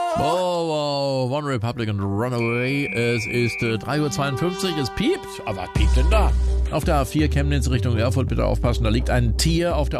Wow, One Republic und Runaway. Es ist 3:52 Uhr, es piept. Aber was piept denn da? Auf der A4 Chemnitz Richtung Erfurt, bitte aufpassen, da liegt ein Tier auf der